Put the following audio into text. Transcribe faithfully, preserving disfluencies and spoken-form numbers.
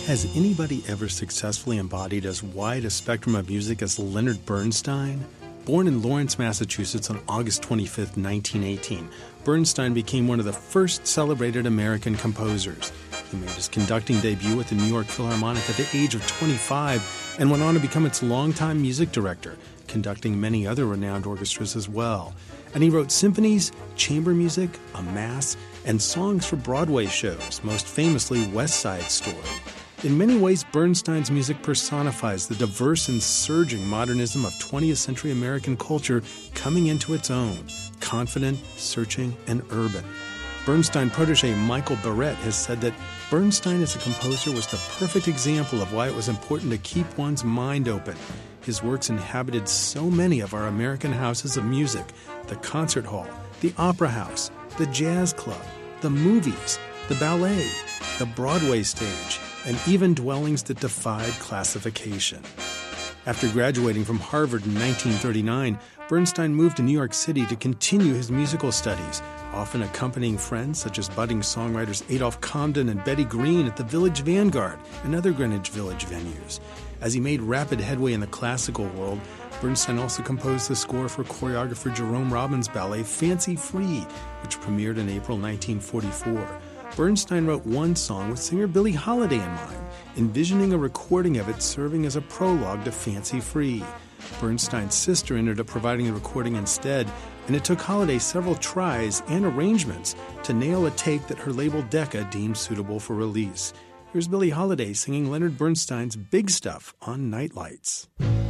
Has anybody ever successfully embodied as wide a spectrum of music as Leonard Bernstein? Born in Lawrence, Massachusetts on August twenty-fifth, nineteen eighteen, Bernstein became one of the first celebrated American composers. He made his conducting debut at the New York Philharmonic at the age of twenty-five and went on to become its longtime music director, conducting many other renowned orchestras as well. And he wrote symphonies, chamber music, a mass, and songs for Broadway shows, most famously West Side Story. In many ways, Bernstein's music personifies the diverse and surging modernism of twentieth century American culture coming into its own, confident, searching, and urban. Bernstein protege Michael Barrett has said that Bernstein as a composer was the perfect example of why it was important to keep one's mind open. His works inhabited so many of our American houses of music, the concert hall, the opera house, the jazz club, the movies, the ballet, the Broadway stage, and even dwellings that defied classification. After graduating from Harvard in nineteen thirty-nine, Bernstein moved to New York City to continue his musical studies, often accompanying friends such as budding songwriters Adolph Comden and Betty Green at the Village Vanguard and other Greenwich Village venues. As he made rapid headway in the classical world, Bernstein also composed the score for choreographer Jerome Robbins' ballet Fancy Free, which premiered in April nineteen forty-four. Bernstein wrote one song with singer Billie Holiday in mind, envisioning a recording of it serving as a prologue to Fancy Free. Bernstein's sister ended up providing the recording instead, and it took Holiday several tries and arrangements to nail a take that her label Decca deemed suitable for release. Here's Billie Holiday singing Leonard Bernstein's Big Stuff on Night Lights.